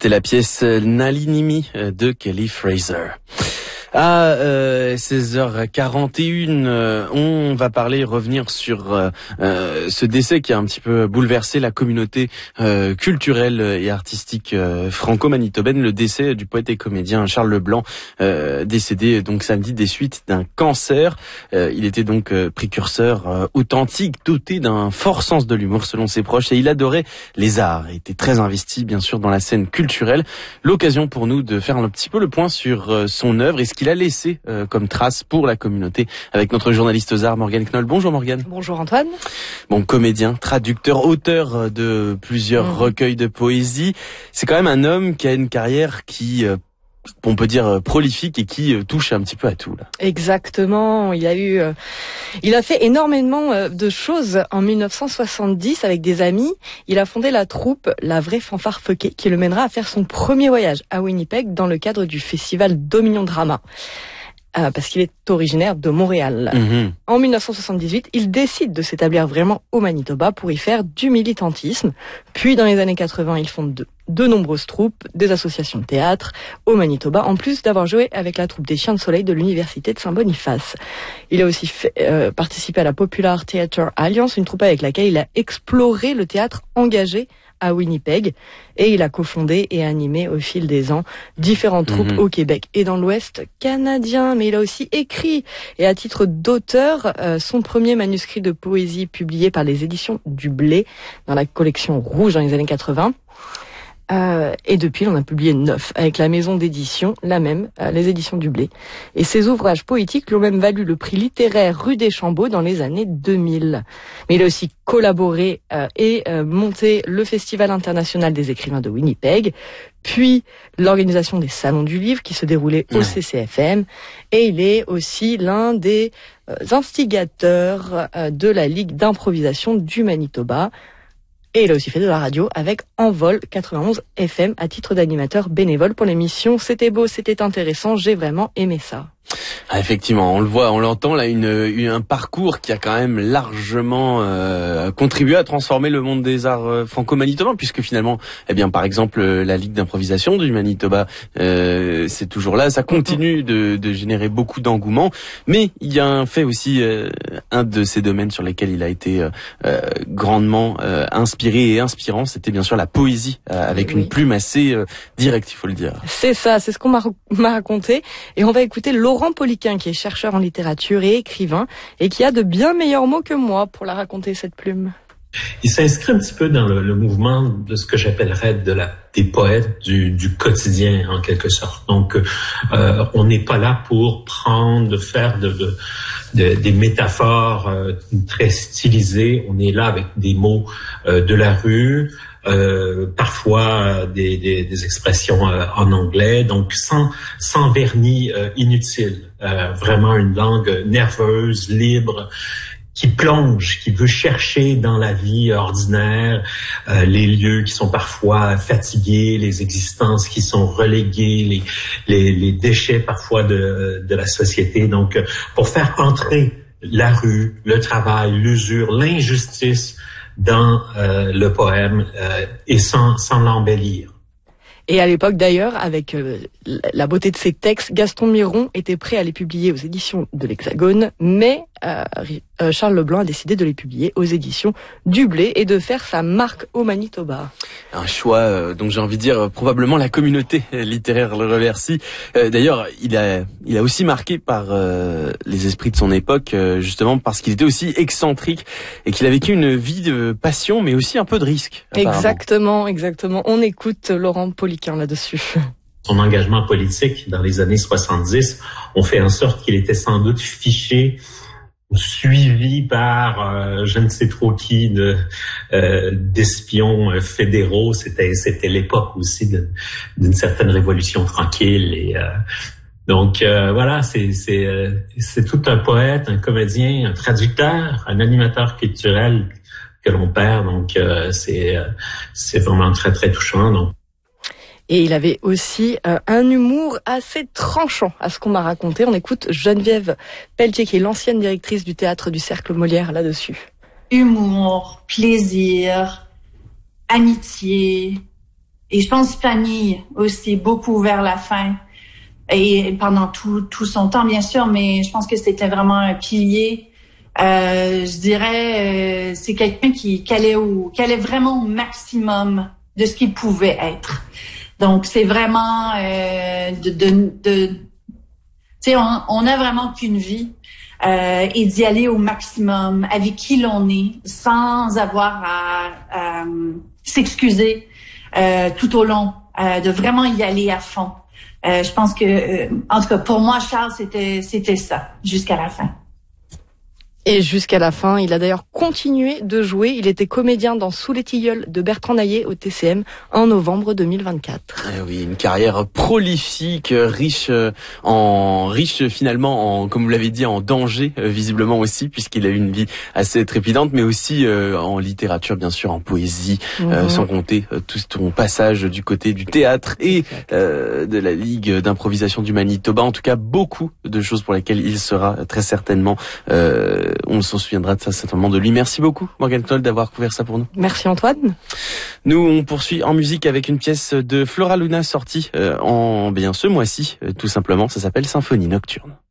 C'était la pièce Nalinimi de Kelly Fraser. À 16h41, on va revenir sur ce décès qui a un petit peu bouleversé la communauté culturelle et artistique franco-manitobaine, le décès du poète et comédien Charles Leblanc, décédé donc samedi des suites d'un cancer. Il était donc précurseur authentique, doté d'un fort sens de l'humour selon ses proches, et il adorait les arts, il était très investi bien sûr dans la scène culturelle. L'occasion pour nous de faire un petit peu le point sur son œuvre et ce qu'il a laissé comme trace pour la communauté avec notre journaliste aux arts Morgane Knoll. Bonjour Morgane. Bonjour Antoine. Bon, comédien, traducteur, auteur de plusieurs recueils de poésie. C'est quand même un homme qui a une carrière qui on peut dire prolifique et qui touche un petit peu à tout là. Exactement, il a fait énormément de choses. En 1970, avec des amis, il a fondé la troupe La Vraie Fanfare Foquet, qui le mènera à faire son premier voyage à Winnipeg dans le cadre du festival Dominion Drama. Parce qu'il est originaire de Montréal. En 1978, il décide de s'établir vraiment au Manitoba pour y faire du militantisme. Puis dans les années 80, il fonde de nombreuses troupes, des associations de théâtre au Manitoba, en plus d'avoir joué avec la troupe des Chiens de Soleil de l'Université de Saint-Boniface. Il a aussi participé à la Popular Theatre Alliance, une troupe avec laquelle il a exploré le théâtre engagé à Winnipeg, et il a cofondé et animé au fil des ans différentes troupes au Québec et dans l'Ouest canadien. Mais il a aussi écrit, et à titre d'auteur, son premier manuscrit de poésie publié par les éditions du Blé dans la collection Rouge dans les années 80. Et depuis, on a publié 9 avec la maison d'édition, la même, les éditions du Blé. Et ses ouvrages poétiques lui ont même valu le prix littéraire Rue des Chambeaux dans les années 2000. Mais il a aussi collaboré et monté le Festival international des écrivains de Winnipeg, puis l'organisation des salons du livre qui se déroulait au CCFM. Et il est aussi l'un des instigateurs de la Ligue d'improvisation du Manitoba. Et il a aussi fait de la radio avec Envol 91 FM à titre d'animateur bénévole pour l'émission C'était beau, c'était intéressant, j'ai vraiment aimé ça. Ah, effectivement, on le voit, on l'entend là, un parcours qui a quand même largement contribué à transformer le monde des arts franco-manitobains, puisque finalement, par exemple, la Ligue d'improvisation du Manitoba, c'est toujours là, ça continue de générer beaucoup d'engouement, mais il y a un fait aussi, un de ces domaines sur lesquels il a été grandement inspiré et inspirant, c'était bien sûr la poésie, avec une plume assez directe, il faut le dire. C'est ça, c'est ce qu'on m'a raconté, et on va écouter Laurent Poliquin, qui est chercheur en littérature et écrivain, et qui a de bien meilleurs mots que moi pour la raconter, cette plume. Il s'inscrit un petit peu dans le mouvement de ce que j'appellerais des poètes du quotidien, en quelque sorte. Donc, on n'est pas là pour faire des métaphores très stylisées. On est là avec des mots de la rue, parfois des expressions en anglais, donc sans vernis inutile. Vraiment une langue nerveuse, libre, qui plonge, qui veut chercher dans la vie ordinaire les lieux qui sont parfois fatigués, les existences qui sont reléguées, les déchets parfois de la société. Donc, pour faire entrer la rue, le travail, l'usure, l'injustice dans le poème et sans l'embellir. Et à l'époque d'ailleurs, avec la beauté de ses textes, Gaston Miron était prêt à les publier aux éditions de l'Hexagone, mais Charles Leblanc a décidé de les publier aux éditions du Blé et de faire sa marque au Manitoba. Un choix, donc j'ai envie de dire, probablement la communauté littéraire le remercie. D'ailleurs, il a aussi marqué par les esprits de son époque, justement parce qu'il était aussi excentrique et qu'il a vécu une vie de passion, mais aussi un peu de risque. Exactement. On écoute Laurent Poliquin là-dessus. Son engagement politique dans les années 70 ont fait en sorte qu'il était sans doute fiché, suivi par je ne sais trop qui d'espions fédéraux. C'était l'époque aussi d'une certaine révolution tranquille et donc voilà, c'est tout un poète, un comédien, un traducteur, un animateur culturel que l'on perd. Donc c'est vraiment très très touchant. Donc. Et il avait aussi un humour assez tranchant, à ce qu'on m'a raconté. On écoute Geneviève Pelletier, qui est l'ancienne directrice du théâtre du Cercle Molière, là-dessus. Humour, plaisir, amitié Et je pense famille aussi, beaucoup vers la fin. Et pendant tout son temps, bien sûr, mais je pense que c'était vraiment un pilier. Je dirais, c'est quelqu'un qui allait vraiment au maximum de ce qu'il pouvait être. Donc, c'est vraiment tu sais, on a vraiment qu'une vie et d'y aller au maximum avec qui l'on est, sans avoir à s'excuser tout au long, de vraiment y aller à fond. Je pense que, en tout cas, pour moi, Charles, c'était ça, jusqu'à la fin. Et jusqu'à la fin, il a d'ailleurs continué de jouer. Il était comédien dans Sous les tilleuls de Bertrand Naillet au TCM en novembre 2024. Eh oui, une carrière prolifique, riche finalement comme vous l'avez dit, en danger visiblement aussi, puisqu'il a eu une vie assez trépidante, mais aussi en littérature bien sûr, en poésie, sans compter tout ton passage du côté du théâtre et de la Ligue d'improvisation du Manitoba. En tout cas, beaucoup de choses pour lesquelles il sera très certainement on s'en souviendra de ça certainement de lui. Merci beaucoup Morgane Knoll d'avoir couvert ça pour nous. Merci Antoine. Nous on poursuit en musique avec une pièce de Flora Luna sortie ce mois-ci tout simplement. Ça s'appelle Symphonie Nocturne.